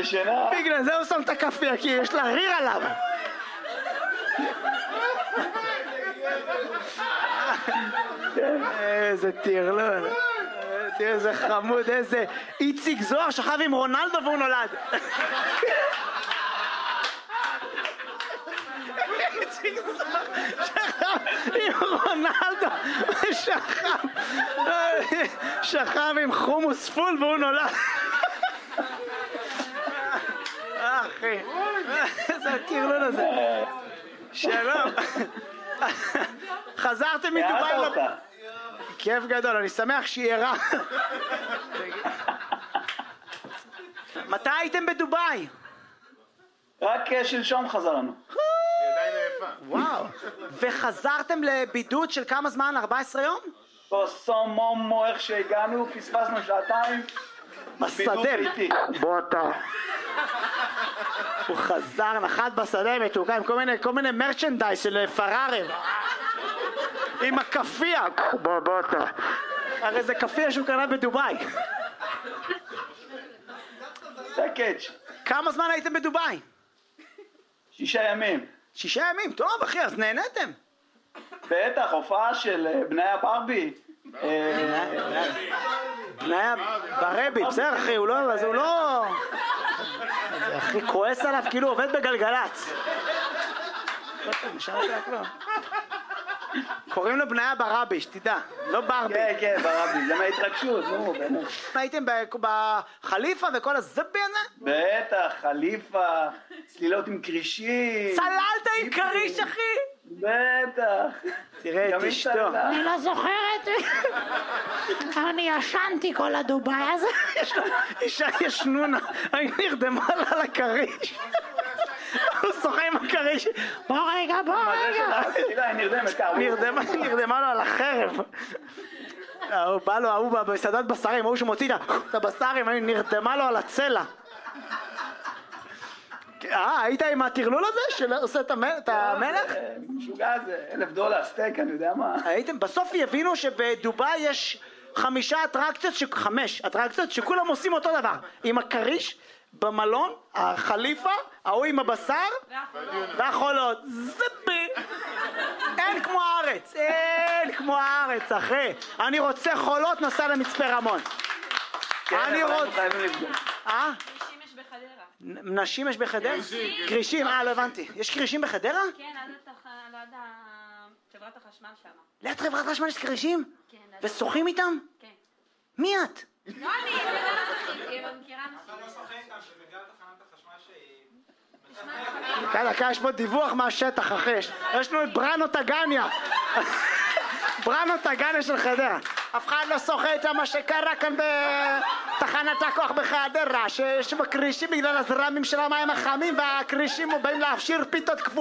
ישנה. בגלל זה הוא שם את הכפייה, כי יש לה ריר עליו. איזה טירלול. תראה איזה חמוד, איזה איציק זוהר שכב עם רונלדו והוא נולד. איציק זוהר שכב עם רונלדו שכב עם חומוס פול והוא נולד. אחי, איזה הטירלול הזה. שלום. חזרתם מדובאי? כיף גדול, אני שמח שהיא ערה. מתי הייתם בדובאי? רק שלשום חזרנו. וואו. וחזרתם לבידוד של כמה זמן? 14 יום? בסום מומו, איך שהגענו, פספסנו שעתיים. בשדה. בוא אתה. הוא חזר, נחת בשדה מתוקה עם כל מיני מרצ'נדייז של פרארי. עם הכפייה. בוא אתה. הרי זה כפייה שהוא קנה בדובאי. זה הקאץ'. כמה זמן הייתם בדובאי? 6 ימים. 6 ימים, טוב אחי, אז נהנתם. בטח, הופעה של בני הברבי. בני ברבי, בסדר אחי, הוא לא... אחי כועס עליו כאילו עובד בגלגלץ. קוראים לו בניה ברבי, שתדע, לא ברבי. כן, ברבי, זה מההתרגשות, נו, באמת. הייתם בחליפה וכל הזבי הזה? בטח, חליפה, צלילות עם קרישים. צללת עם קריש, אחי? בטח. תראה את אשתו. אני לא זוכרת. אני ישנתי כל הדובאי הזה. אישה ישנונה, אני נרדמה לה על הקריש. הוא שוחה עם הקריש. בוא רגע. נרדמה לו על החרב. הוא בא לו, הוא במסעדת בשרים, הוא שמוציא את הבשרים, נרדמה לו על הצלע. היית עם הטרלול הזה שעושה את המלך? משוגע זה, $1,000 סטייק, אני יודע מה. הייתם, בסוף יבינו שבדובאי יש 5 אטרקציות שכולם עושים אותו דבר. עם הקריש, במלון, החליפה, ההוא עם הבשר והחולות. זבי! אין כמו הארץ, אחי. אני רוצה חולות, נסע למצפה רמון. אני רוצה... נשים יש בחדרה? קרישים, לא הבנתי. יש קרישים בחדרה? כן, ליד חברת החשמל שם. ליד חברת החשמל יש קרישים? כן. ושוחים איתם? כן. מי את? לא אני, מכירה אנשים. אתה לא שוחה איתם שבגלל תחנת החשמל שהיא... כאן יש פה דיווח מהשטח, אחי. יש לנו את בראנו טגניה. בראנו טגניה של חדרה. אף אחד לא שוחה איתם מה שקרה כאן בתחנת הכוח בחדרה, שיש בקרישים בגלל הזרמים של המים החמים, והקרישים באים להפשיר פיתות כפולות.